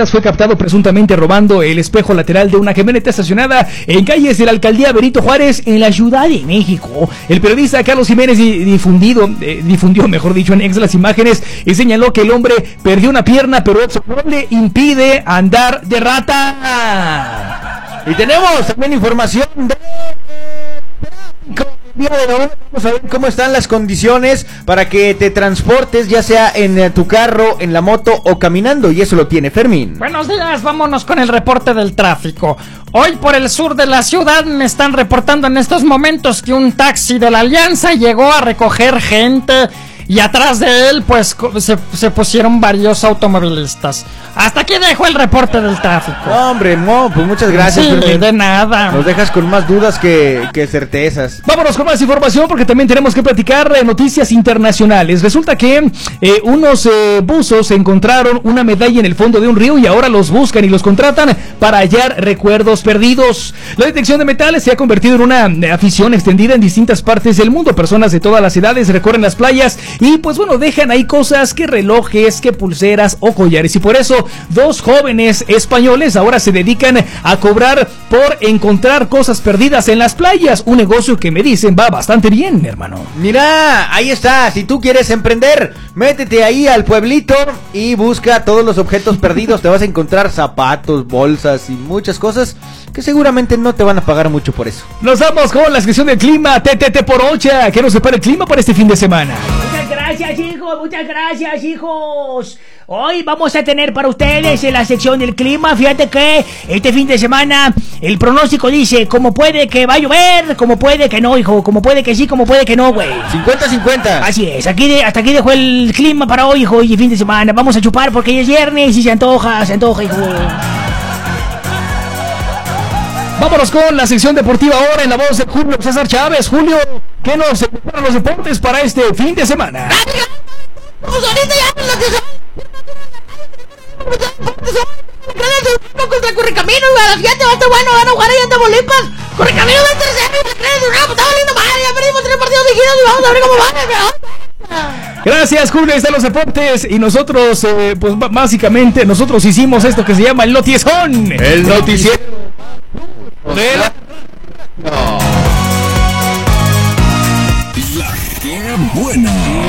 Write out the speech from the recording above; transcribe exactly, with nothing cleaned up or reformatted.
cámaras fue captado presuntamente robando el espejo lateral de una camioneta estacionada en calles de la alcaldía Benito Juárez en la Ciudad de México. El periodista Carlos Jiménez difundido, eh, difundió, mejor dicho, en X las imágenes y señaló que el hombre perdió una pierna, pero eso no le impide andar de rata. Y tenemos también información de... Día de hoy vamos a ver cómo están las condiciones para que te transportes, ya sea en tu carro, en la moto o caminando, y eso lo tiene Fermín. Buenos días, vámonos con el reporte del tráfico. Hoy por el sur de la ciudad me están reportando en estos momentos que un taxi de la Alianza llegó a recoger gente y atrás de él pues se, se pusieron varios automovilistas. Hasta aquí dejo el reporte del tráfico. No, hombre, no, pues muchas gracias. Sí, Fermín. de nada. Nos dejas con más dudas que, que certezas. Vámonos con más información porque también tenemos que platicar de noticias internacionales. Resulta que eh, unos eh, buzos encontraron una medalla en el fondo de un río y ahora los buscan y los contratan para hallar recuerdos perdidos. La detección de metales se ha convertido en una afición extendida en distintas partes del mundo. Personas de todas las edades recorren las playas y pues bueno, dejan ahí cosas que relojes, que pulseras o collares. Y por eso dos jóvenes españoles ahora se dedican a cobrar por encontrar cosas perdidas en las playas. Un negocio que me dicen va bastante bien, hermano. Mira, ahí está. Si tú quieres emprender, métete ahí al pueblito y busca todos los objetos perdidos. Te vas a encontrar zapatos, bolsas y muchas cosas que seguramente no te van a pagar mucho por eso. Nos vamos con la sección del clima. T T T por Ocha. ¿Qué nos separa el clima para este fin de semana? Muchas gracias, hijos, muchas gracias, hijos. Hoy vamos a tener para ustedes en la sección del clima. Fíjate que este fin de semana el pronóstico dice como puede que va a llover, como puede que no, hijo, como puede que sí, como puede que no, güey. cincuenta cincuenta. Así es, aquí de, hasta aquí dejó el clima para hoy, hijo, y fin de semana. Vamos a chupar porque hoy es viernes y se antoja, se antoja, hijo. Vámonos con la sección deportiva ahora en la voz de Julio César Chávez. Julio, ¿qué nos separan los deportes para este fin de semana? Pues ahorita ya en la que contra Correcaminos, a las siete va a estar bueno, van a jugar ahí en Tamaulipas. Correcaminos va a tercero, y pues está valiendo madre, ya perdimos tres partidos seguidos y vamos a ver cómo va. Gracias, Julio, están los deportes y nosotros, eh, pues básicamente nosotros hicimos esto que se llama el Notiezón. El noticiero de la... No. La que buena.